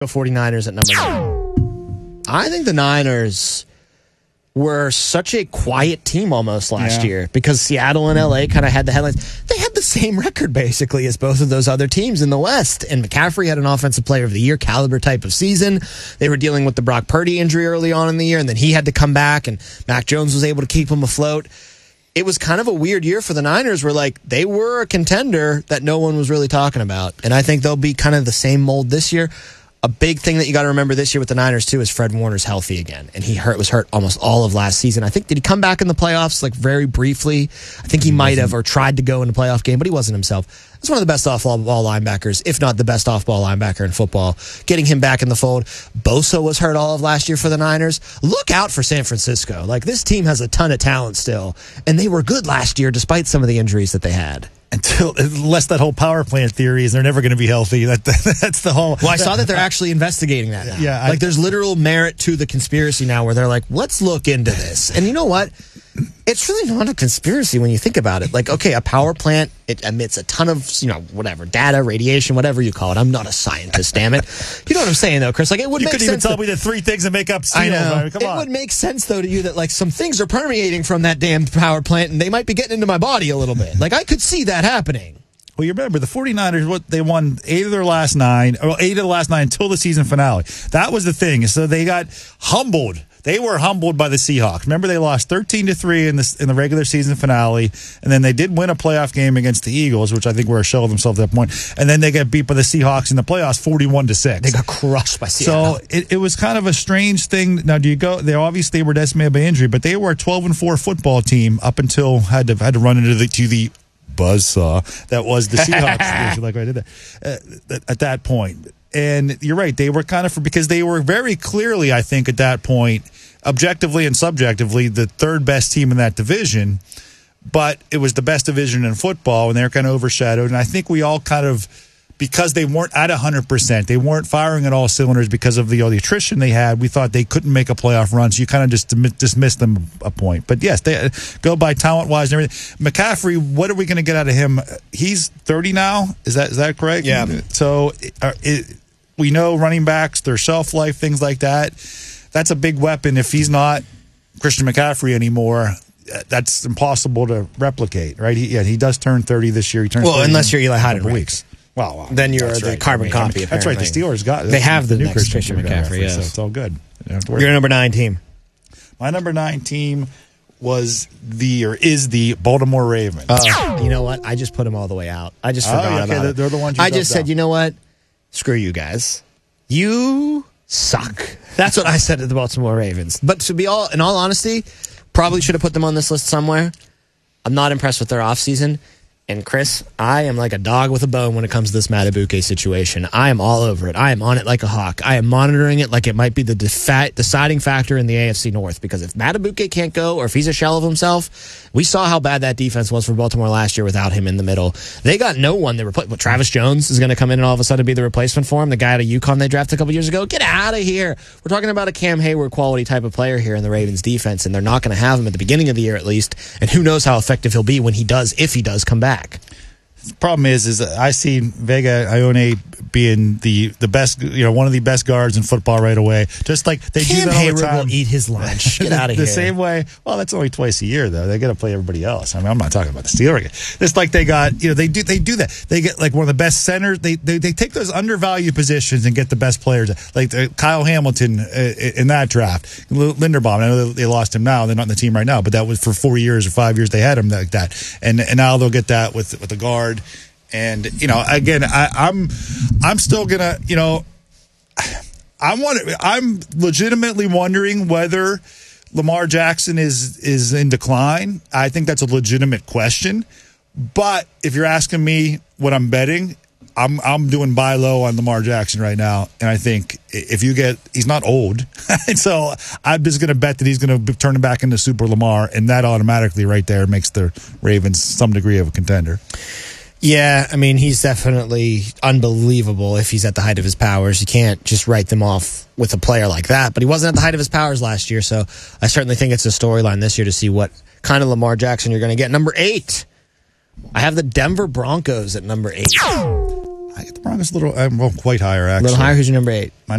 The 49ers at number 9. I think the Niners were such a quiet team almost last year because Seattle and LA kind of had the headlines. They had the same record basically as both of those other teams in the West. And McCaffrey had an offensive player of the year caliber type of season. They were dealing with the Brock Purdy injury early on in the year, and then he had to come back, and Mac Jones was able to keep him afloat. It was kind of a weird year for the Niners where, like, they were a contender that no one was really talking about. And I think they'll be kind of the same mold this year. A big thing that you got to remember this year with the Niners, too, is Fred Warner's healthy again. And he was hurt almost all of last season. I think, did he come back in the playoffs, like, very briefly? I think he might have, or tried to go in a playoff game, but he wasn't himself. He's one of the best off-ball linebackers, if not the best off-ball linebacker in football. Getting him back in the fold. Bosa was hurt all of last year for the Niners. Look out for San Francisco. Like, this team has a ton of talent still. And they were good last year despite some of the injuries that they had. Unless that whole power plant theory is they're never going to be healthy. That's the whole. Well, I saw that they're actually investigating that now. Yeah, like there's literal merit to the conspiracy now, where they're like, let's look into this. And you know what? It's really not a conspiracy when you think about it. Like, okay, a power plant, it emits a ton of, whatever, data, radiation, whatever you call it. I'm not a scientist, damn it. You know what I'm saying, though, Chris? Like, it would you make sense. You couldn't even tell me the 3 things that make up steel. I know. Come on. It would make sense, though, to you that, like, some things are permeating from that damned power plant, and they might be getting into my body a little bit. Like, I could see that happening. Well, you remember the 49ers, they won 8 of the last 9 until the season finale. That was the thing. So they got humbled. They were humbled by the Seahawks. Remember, they lost 13-3 in the regular season finale, and then they did win a playoff game against the Eagles, which I think were a shell of themselves at that point. And then they got beat by the Seahawks in the playoffs, 41-6. They got crushed by Seattle. So it was kind of a strange thing. Now, they obviously were decimated by injury, but they were a 12-4 football team up until had to run into the buzzsaw that was the Seahawks. Like I did that at that point. And you're right, they were kind of, because they were very clearly, I think, at that point, objectively and subjectively, the third best team in that division. But it was the best division in football, and they were kind of overshadowed. And I think we all kind of, because they weren't at 100%, they weren't firing at all cylinders because of the attrition they had, we thought they couldn't make a playoff run, so you kind of just dismissed them a point. But yes, they go by talent-wise and everything. McCaffrey, what are we going to get out of him? He's 30 now? Is that correct? Yeah. So we know running backs, their shelf life, things like that. That's a big weapon. If he's not Christian McCaffrey anymore, that's impossible to replicate, right? He does turn 30 this year. He turns 30 unless you're Eli Heidenreich. Weeks. Well, then you're the carbon copy. That's right. The Steelers got. They have the new next Christian McCaffrey. Yes. So it's all good. Your number 9 team. My number 9 team is the Baltimore Ravens. You know what? I just put them all the way out. I just forgot about it. They're the ones. I just said, you know what? Screw you guys. You suck. That's what I said to the Baltimore Ravens. But to be in all honesty, probably should have put them on this list somewhere. I'm not impressed with their offseason. And Chris, I am like a dog with a bone when it comes to this Madubuike situation. I am all over it. I am on it like a hawk. I am monitoring it like it might be the deciding factor in the AFC North. Because if Madubuike can't go, or if he's a shell of himself, we saw how bad that defense was for Baltimore last year without him in the middle. They got no one. They replaced. Travis Jones is going to come in and all of a sudden be the replacement for him. The guy out of UConn they drafted a couple years ago. Get out of here. We're talking about a Cam Hayward quality type of player here in the Ravens defense, and they're not going to have him at the beginning of the year at least. And who knows how effective he'll be when he does, if he does come back. The problem is I see Vega Ione being the best, one of the best guards in football right away. Just like they do that all Hayward the time. Will eat his lunch. Get out of here. The same way. Well, that's only twice a year though. They got to play everybody else. I mean, I'm not talking about the Steelers. It's like they got, they do that. They get like one of the best centers. They take those undervalued positions and get the best players. Like Kyle Hamilton in that draft. Linderbaum. I know they lost him now. They're not in the team right now, but that was for 4 years or 5 years they had him like that. And now they'll get that with the guard. And again, I'm still gonna, I'm legitimately wondering whether Lamar Jackson is in decline. I think that's a legitimate question. But if you're asking me what I'm betting, I'm doing buy low on Lamar Jackson right now, and I think he's not old, and so I'm just going to bet that he's going to turn him back into Super Lamar, and that automatically right there makes the Ravens some degree of a contender. Yeah, I mean, he's definitely unbelievable if he's at the height of his powers. You can't just write them off with a player like that, but he wasn't at the height of his powers last year, so I certainly think it's a storyline this year to see what kind of Lamar Jackson you're going to get. Number 8, I have the Denver Broncos at number 8. I get the Broncos a little, well, quite higher, A actually. little higher. Who's your number 8? My